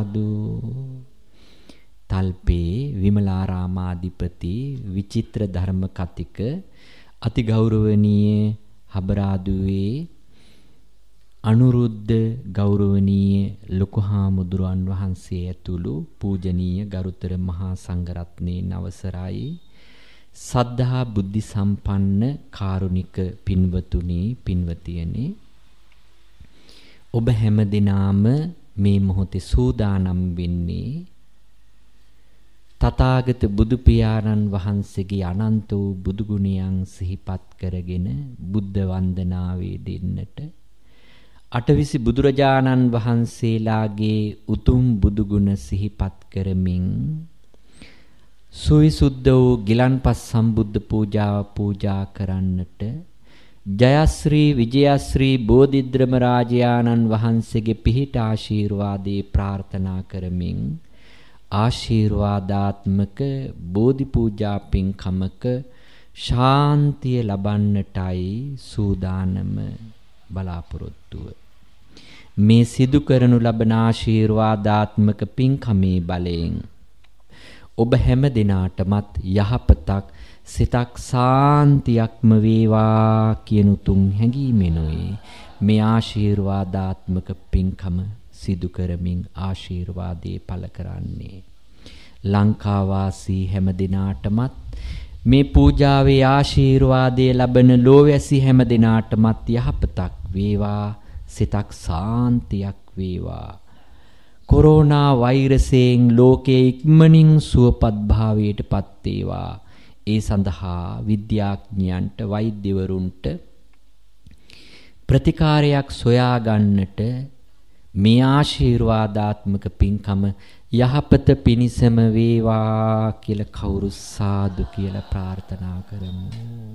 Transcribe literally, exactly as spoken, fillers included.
සාදු. තල්පේ විමලාරාමාධිපති විචිත්‍ර ධර්ම කතික අති ගෞරවනීය හබරාදුවේ අනුරුද්ධ ගෞරවනීය ලොකු හාමුදුරුවන් වහන්සේ ඇතුළු පූජනීය ගරුතර මහා සංඝරත්නයේ අවසරයි. සද්ධා බුද්ධ සම්පන්න කාරුණික පින්වතුනි පින්වතියනි, ඔබ හැම දිනාම මේ මොහොතේ සූදානම් වෙන්නේ තථාගත බුදු පියාණන් වහන්සේගේ අනන්ත වූ බුදු ගුණයන් සිහිපත් කරගෙන බුද්ධ වන්දනාවේ දෙන්නට, අටවිසි බුදුරජාණන් වහන්සේලාගේ උතුම් බුදු ගුණ සිහිපත් කරමින් සුවිසුද්ධ වූ ගිලන්පස් සම්බුද්ධ පූජාව පූජා කරන්නට, ජයශ්‍රී විජයශ්‍රී බෝධිද්‍රම රාජයාණන් වහන්සේගේ පිහිට ආශිර්වාදේ ප්‍රාර්ථනා කරමින් ආශිර්වාදාත්මක බෝධි පූජා පින්කමක ශාන්තිය ලබන්නටයි සූදානම බලාපොරොත්තුව. මේ සිදු කරනු ලබන ආශිර්වාදාත්මක පින්කමේ බලයෙන් ඔබ හැම දිනාටමත් යහපතක් සිතක් සාන්තියක්ම වේවා කියන උතුම් හැඟීමෙනුයි මේ ආශිර්වාදාත්මක පින්කම සිදු කරමින් ආශිර්වාදේ පළ කරන්නේ. ලංකා වාසී හැම දිනාටමත් මේ පූජාවේ ආශිර්වාදයේ ලබන ලෝවැසි හැම දිනාටමත් යහපතක් වේවා, සිතක් සාන්තියක් වේවා. කොරෝනා වෛරසයෙන් ලෝකයේ ඉක්මනින් සුවපත් භාවයට පත් වේවා. ඒ සඳහා විද්‍යාඥයන්ට වෛද්‍යවරුන්ට ප්‍රතිකාරයක් සොයා ගන්නට මේ ආශිර්වාදාත්මක පින්කම යහපත පිණිසම වේවා කියලා කවුරු සාදු කියලා ප්‍රාර්ථනා කරමු.